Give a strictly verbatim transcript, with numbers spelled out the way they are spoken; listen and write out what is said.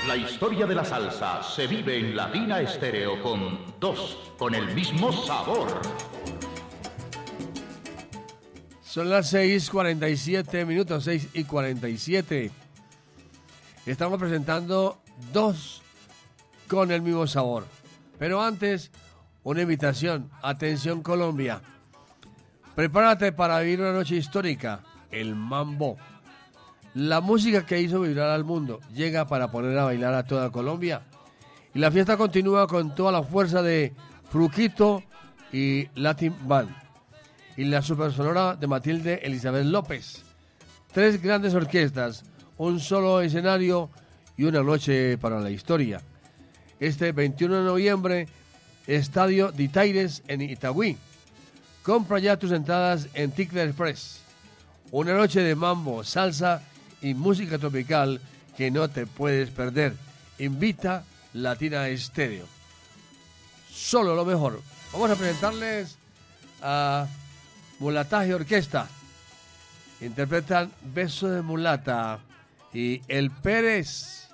La historia de la salsa se vive en Latina Estéreo con dos, con el mismo sabor. Son las seis cuarenta y siete minutos, seis y cuarenta y siete. Estamos presentando dos con el mismo sabor. Pero antes, una invitación. Atención Colombia. Prepárate para vivir una noche histórica. El mambo. La música que hizo vibrar al mundo llega para poner a bailar a toda Colombia. Y la fiesta continúa con toda la fuerza de Fruquito y Latin Band. Y la supersonora de Matilde Elizabeth López. Tres grandes orquestas, un solo escenario y una noche para la historia. Este veintiuno de noviembre, Estadio de Itaires en Itagüí. Compra ya tus entradas en Ticket Express. Una noche de mambo, salsa y música tropical que no te puedes perder. Invita Latina Estéreo. Solo lo mejor. Vamos a presentarles a Mulataje Orquesta. Interpretan Beso de Mulata y El Pérez.